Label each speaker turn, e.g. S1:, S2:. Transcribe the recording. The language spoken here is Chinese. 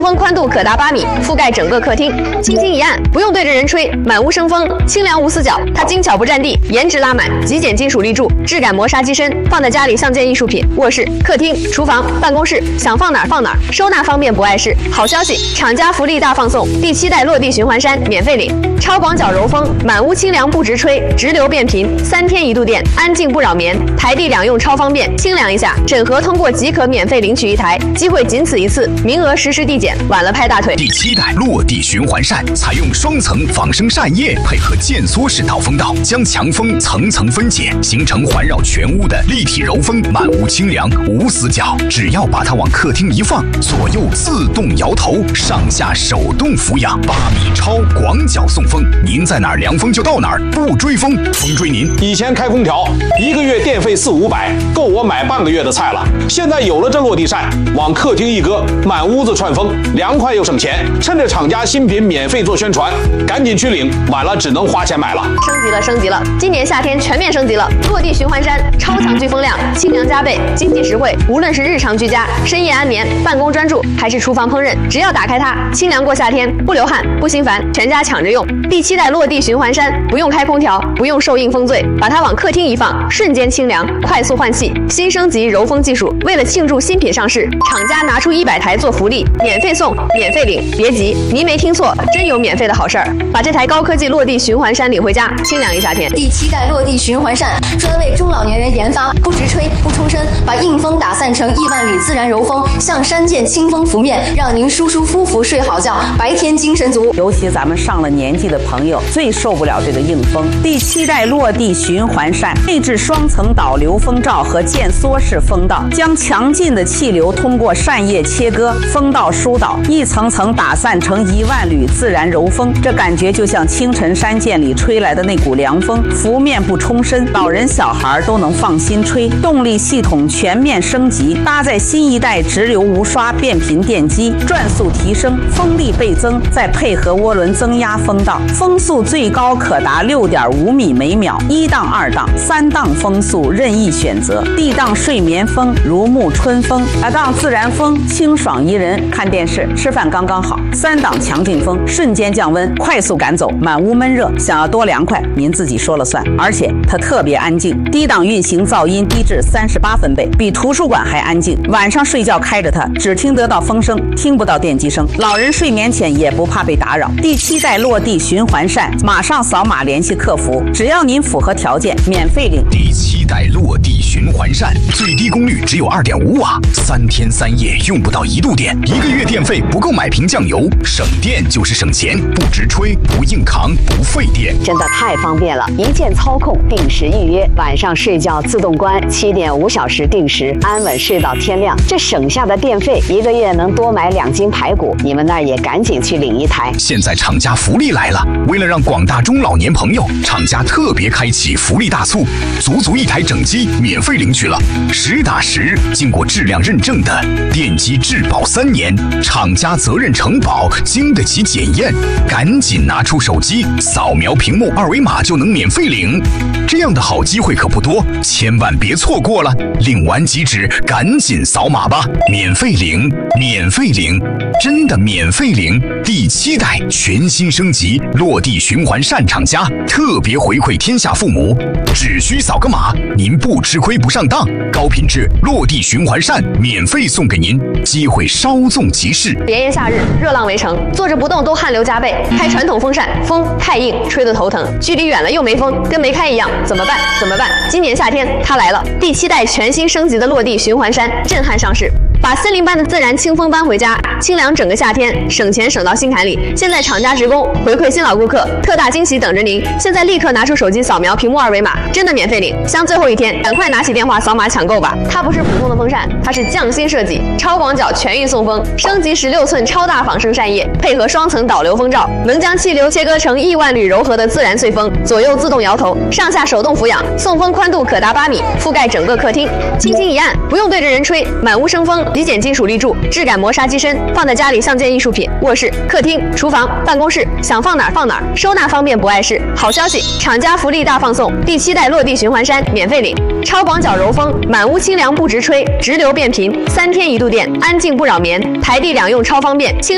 S1: 风宽度可达8米，覆盖整个客厅。轻轻一按，不用对着人吹，满屋生风，清凉无死角。它精巧不占地，颜值拉满，极简金属立柱，质感磨砂机身，放在家里像件艺术品。卧室、客厅、厨房、办公室，想放哪儿放哪儿，收纳方便不碍事。好消息，厂家福利大放送，第7代落地循环扇免费领。超广角柔风，满屋清凉不直吹，直流变频，3天1度电，安静不扰眠，台地两用超方便。清凉一下，整盒通过即可免费领取1台，机会仅此一次，名额实时递减，晚了拍大腿。
S2: 第7代落地循环扇采用双层仿生扇叶，配合渐缩式导风道，将强风层层分解，形成环绕全屋的立体柔风，满屋清凉无死角。只要把它往客厅一放，左右自动摇头，上下手动俯仰，8米超广角送风，您在哪儿凉风就到哪儿，不追风，风追您。
S3: 以前开空调1个月电费400-500，够我买半个月的菜了。现在有了这落地扇，往客厅一搁，满屋子串风，凉快又省钱。趁着厂家新品免费做宣传，赶紧去领，晚了只能花钱买了。
S1: 升级了！今年夏天全面升级了，落地循环扇超强聚风量，清凉加倍，经济实惠。无论是日常居家、深夜安眠、办公专注，还是厨房烹饪，只要打开它，清凉过夏天，不流汗，不心烦，全家抢着用。第7代落地循环扇，不用开空调，不用受硬风醉，把它往客厅一放，瞬间清凉，快速换气。新升级柔风技术，为了庆祝新品上市，厂家拿出100台做福利，免费送，免费领。别急，您没听错，真有免费的好事儿！把这台高科技落地循环扇领回家，清凉一夏天。
S4: 第7代落地循环扇专为中老年人研发，不直吹，不冲身，把硬风打散成亿万缕自然柔风，像山涧清风拂面，让您舒舒服服睡好觉，白天精神足。
S5: 尤其咱们上了年纪的朋友最受不了这个硬风。第7代落地循环扇内置双层导流风罩和渐缩式风道，将强劲的气流通过扇叶切割，风道疏导，一层层打散成1万缕自然柔风。这感觉就像清晨山涧里吹来的那股凉风，拂面不冲身，老人小孩都能放心吹。动力系统全面升级，搭载新一代直流无刷变频电机，转速提升，风力倍增，再配合涡轮增压风道，风速最高可达6.5米每秒，1档、2档、3档风速任意选择。D 档睡眠风，如沐春风；2档自然风，清爽宜人，看电视、吃饭刚刚好；3档强劲风，瞬间降温，快速赶走满屋闷热。想要多凉快，您自己说了算。而且它特别安静，低档运行噪音低至38分贝，比图书馆还安静。晚上睡觉开着它，只听得到风声，听不到电机声。老人睡眠前也不怕被打扰。第7代落地循环扇，马上扫码联系客服，只要您符合条件，免费领。
S2: 第7代落地循环扇最低功率只有2.5瓦，3天3夜用不到1度电，1个月电费不够买瓶酱油，省电就是省钱，不直吹，不硬扛，不费电，
S6: 真的太方便了！一键操控，定时预约，晚上睡觉自动关，7.5小时定时，安稳睡到天亮。这省下的电费，1个月能多买2斤排骨。你们那儿也赶紧去领1台。
S2: 现在厂家福利来了，为了让广大中老年朋友，厂家特别开启福利大促，足1台整机免费领取了，实打实经过质量认证的电机质保3年，厂家责任承保，经得起检验。赶紧拿出手机，扫描屏幕2维码就能免费领。这样的好机会可不多，千万别错过了。领完即止，赶紧扫码吧，免费领，免费领，真的免费领。第7代全新升级落地循环扇厂家特别回馈天下父母，只需扫个码，您不吃亏不上当，高品质落地循环扇免费送给您，机会稍纵即逝。
S1: 炎炎夏日，热浪围城，坐着不动都汗流浃背，开传统风扇风太硬，吹得头疼，距离远了又没风，跟没开一样，怎么办？今年夏天它来了，第7代全新升级的落地循环扇震撼上市。把森林般的自然清风搬回家，清凉整个夏天，省钱省到心坎里。现在厂家职工回馈新老顾客，特大惊喜等着您！现在立刻拿出手机扫描屏幕2维码，真的免费领。像最后一天，赶快拿起电话扫码抢购吧！它不是普通的风扇，它是匠心设计，超广角全域送风，升级16寸超大仿生扇叶，配合双层导流风罩，能将气流切割成亿万缕柔和的自然碎风，左右自动摇头，上下手动俯仰，送风宽度可达8米，覆盖整个客厅。轻轻一按，不用对着人吹，满屋生风。极简金属立柱，质感磨砂机身，放在家里像件艺术品。卧室、客厅、厨房、办公室，想放哪儿放哪儿，收纳方便不碍事。好消息，厂家福利大放送，第7代落地循环扇免费领。超广角柔风，满屋清凉不直吹，直流变频，3天1度电，安静不扰眠，台地两用超方便。清